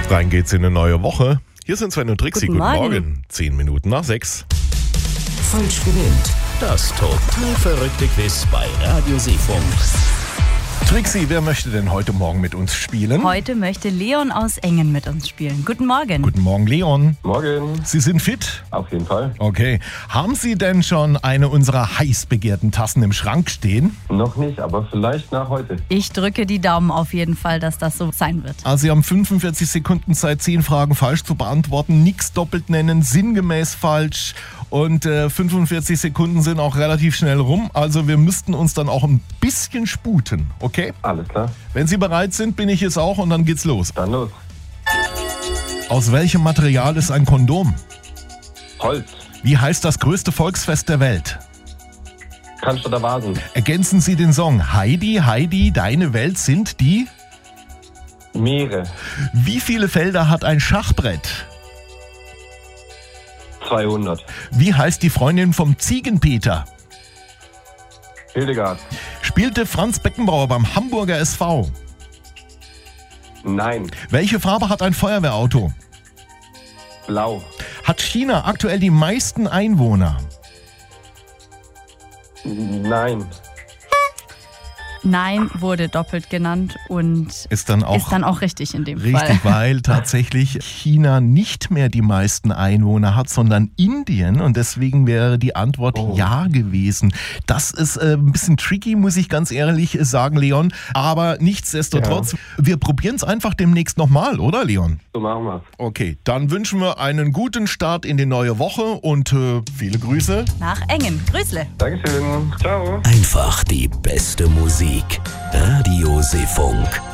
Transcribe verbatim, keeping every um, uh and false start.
Rein geht's in eine neue Woche. Hier sind Sven und Trixi. Guten Guten Morgen. Morgen. Zehn Minuten nach sechs. Falsch gewählt. Das total verrückte Quiz bei Radio Seefunk. Trixi, wer möchte denn heute Morgen mit uns spielen? Heute möchte Leon aus Engen mit uns spielen. Guten Morgen. Guten Morgen, Leon. Morgen. Sie sind fit? Auf jeden Fall. Okay. Haben Sie denn schon eine unserer heiß begehrten Tassen im Schrank stehen? Noch nicht, aber vielleicht nach heute. Ich drücke die Daumen auf jeden Fall, dass das so sein wird. Also Sie haben fünfundvierzig Sekunden Zeit, zehn Fragen falsch zu beantworten. Nichts doppelt nennen, sinngemäß falsch. Und äh, fünfundvierzig Sekunden sind auch relativ schnell rum. Also wir müssten uns dann auch ein bisschen sputen, okay? Alles klar. Wenn Sie bereit sind, bin ich es auch und dann geht's los. Dann los. Aus welchem Material ist ein Kondom? Holz. Wie heißt das größte Volksfest der Welt? Cannstatter Vasen. Ergänzen Sie den Song Heidi, Heidi, deine Welt sind die... Meere. Wie viele Felder hat ein Schachbrett? zweihundert. Wie heißt die Freundin vom Ziegenpeter? Hildegard. Spielte Franz Beckenbauer beim Hamburger S V? Nein. Welche Farbe hat ein Feuerwehrauto? Blau. Hat China aktuell die meisten Einwohner? Nein. Nein wurde doppelt genannt und Ist dann auch, ist dann auch richtig in dem richtig, Fall. weil tatsächlich China nicht mehr die meisten Einwohner hat, sondern Indien. Und deswegen wäre die Antwort Oh. ja gewesen. Das ist äh, ein bisschen tricky, muss ich ganz ehrlich sagen, Leon. Aber nichtsdestotrotz, wir probieren es einfach demnächst nochmal, oder Leon? So machen wir's. Okay, dann wünschen wir einen guten Start in die neue Woche und äh, viele Grüße. Nach Engen. Grüßle. Dankeschön. Ciao. Einfach die beste Musik. Radio Seefunk.